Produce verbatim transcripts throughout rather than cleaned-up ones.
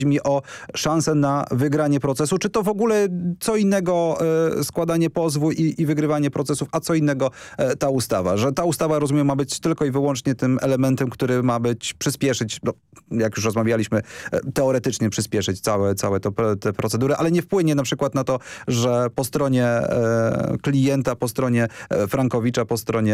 mi o szansę na wygranie procesu. Czy to w ogóle co innego e, składanie pozwu i, i wygrywanie procesów, a co innego e, ta ustawa? Że ta ustawa, rozumiem, ma być tylko i wyłącznie tym elementem, który ma być przyspieszyć, no, jak już rozmawialiśmy, e, teoretycznie przyspieszyć całe, całe to, te procedury, ale nie wpłynie na przykład na to, że po stronie e, klienta, po stronie e, Frankowicza, po stronie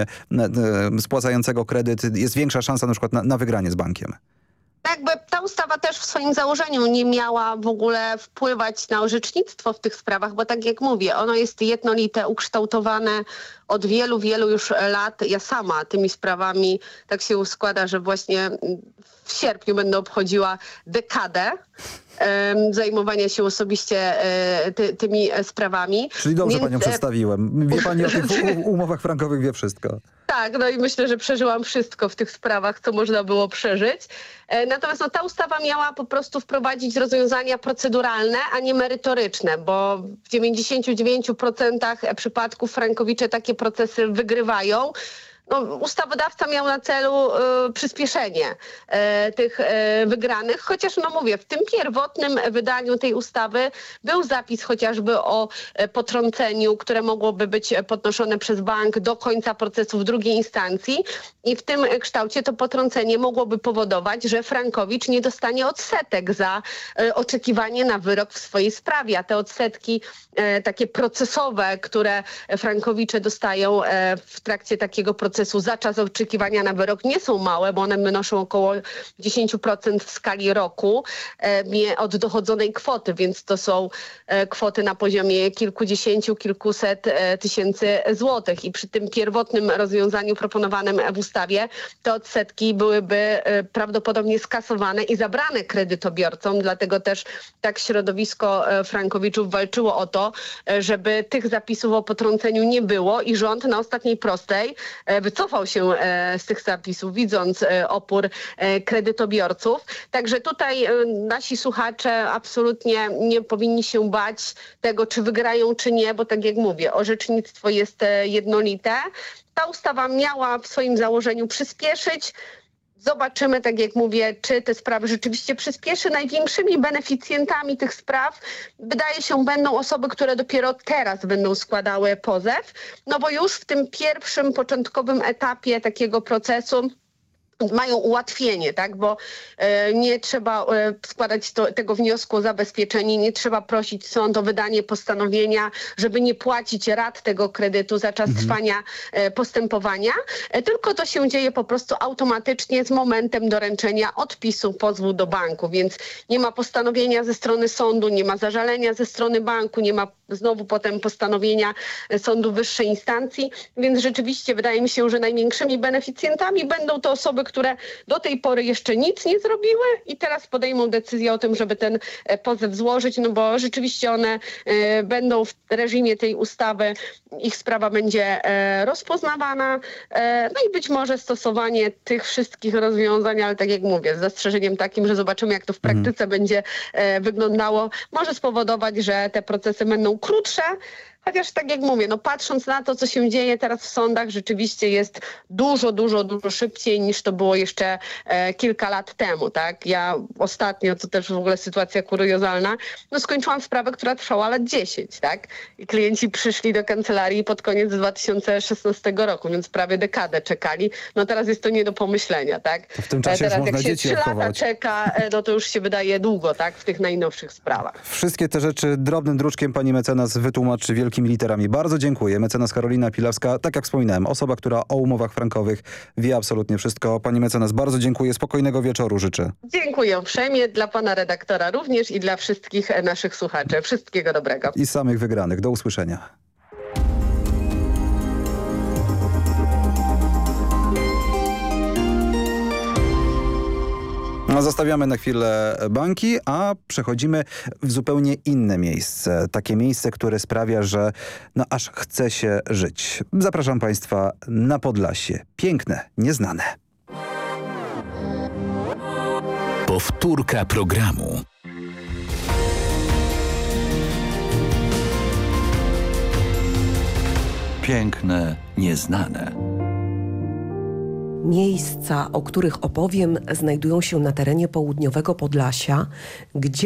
e, spłacającego kredyt jest większa szansa na przykład na, na wygranie z bankiem. Jakby ta ustawa też w swoim założeniu nie miała w ogóle wpływać na orzecznictwo w tych sprawach, bo tak jak mówię, ono jest jednolite, ukształtowane od wielu, wielu już lat. Ja sama tymi sprawami tak się składa, że właśnie w sierpniu będę obchodziła dekadę um, zajmowania się osobiście e, ty, tymi sprawami. Czyli dobrze Więc, panią przedstawiłem. Wie pani o tych umowach frankowych, wie wszystko. Tak, no i myślę, że przeżyłam wszystko w tych sprawach, co można było przeżyć. Natomiast no, ta ustawa miała po prostu wprowadzić rozwiązania proceduralne, a nie merytoryczne, bo w dziewięćdziesięciu dziewięciu procentach przypadków frankowicze takie procesy wygrywają. No, ustawodawca miał na celu y, przyspieszenie y, tych y, wygranych, chociaż no mówię, w tym pierwotnym wydaniu tej ustawy był zapis chociażby o y, potrąceniu, które mogłoby być podnoszone przez bank do końca procesu w drugiej instancji i w tym kształcie to potrącenie mogłoby powodować, że Frankowicz nie dostanie odsetek za y, oczekiwanie na wyrok w swojej sprawie, a te odsetki y, takie procesowe, które Frankowicze dostają y, w trakcie takiego procesu za czas oczekiwania na wyrok nie są małe, bo one wynoszą około dziesięć procent w skali roku e, od dochodzonej kwoty, więc to są e, kwoty na poziomie kilkudziesięciu, kilkuset e, tysięcy złotych i przy tym pierwotnym rozwiązaniu proponowanym w ustawie te odsetki byłyby e, prawdopodobnie skasowane i zabrane kredytobiorcom, dlatego też tak środowisko e, Frankowiczów walczyło o to, e, żeby tych zapisów o potrąceniu nie było i rząd na ostatniej prostej e, wycofał się e, z tych zapisów, widząc e, opór e, kredytobiorców. Także tutaj e, nasi słuchacze absolutnie nie powinni się bać tego, czy wygrają, czy nie, bo tak jak mówię, orzecznictwo jest e, jednolite. Ta ustawa miała w swoim założeniu przyspieszyć. Zobaczymy, tak jak mówię, czy te sprawy rzeczywiście przyspieszy. Największymi beneficjentami tych spraw wydaje się będą osoby, które dopiero teraz będą składały pozew, no bo już w tym pierwszym, początkowym etapie takiego procesu mają ułatwienie, tak, bo e, nie trzeba e, składać to, tego wniosku o zabezpieczenie, nie trzeba prosić sąd o wydanie postanowienia, żeby nie płacić rat tego kredytu za czas mhm. trwania e, postępowania, e, tylko to się dzieje po prostu automatycznie z momentem doręczenia odpisu pozwu do banku, więc nie ma postanowienia ze strony sądu, nie ma zażalenia ze strony banku, nie ma znowu potem postanowienia sądu wyższej instancji, więc rzeczywiście wydaje mi się, że największymi beneficjentami będą to osoby, które do tej pory jeszcze nic nie zrobiły i teraz podejmą decyzję o tym, żeby ten pozew złożyć, no bo rzeczywiście one e, będą w reżimie tej ustawy, ich sprawa będzie e, rozpoznawana, e, no i być może stosowanie tych wszystkich rozwiązań, ale tak jak mówię, z zastrzeżeniem takim, że zobaczymy, jak to w praktyce mhm. będzie e, wyglądało, może spowodować, że te procesy będą krótsze. Chociaż tak jak mówię, no patrząc na to, co się dzieje teraz w sądach, rzeczywiście jest dużo, dużo, dużo szybciej niż to było jeszcze e, kilka lat temu, tak? Ja ostatnio, to też w ogóle sytuacja kuriozalna, no skończyłam sprawę, która trwała lat dziesięć, tak? I klienci przyszli do kancelarii pod koniec dwa tysiące szesnastego roku, więc prawie dekadę czekali. No teraz jest to nie do pomyślenia, tak? To w tym czasie teraz już można jak się dzieci trzy odchować. lata czeka, no to już się wydaje długo, tak? W tych najnowszych sprawach. Wszystkie te rzeczy drobnym druczkiem pani mecenas wytłumaczy wielkimi literami. Bardzo dziękuję. Mecenas Karolina Pilawska, tak jak wspominałem, osoba, która o umowach frankowych wie absolutnie wszystko. Pani mecenas, bardzo dziękuję. Spokojnego wieczoru życzę. Dziękuję uprzejmie, dla pana redaktora również i dla wszystkich naszych słuchaczy. Wszystkiego dobrego. I samych wygranych. Do usłyszenia. Zostawiamy na chwilę banki, a przechodzimy w zupełnie inne miejsce. Takie miejsce, które sprawia, że no aż chce się żyć. Zapraszam państwa na Podlasie. Piękne, nieznane. Powtórka programu. Piękne, nieznane. Miejsca, o których opowiem, znajdują się na terenie południowego Podlasia, gdzie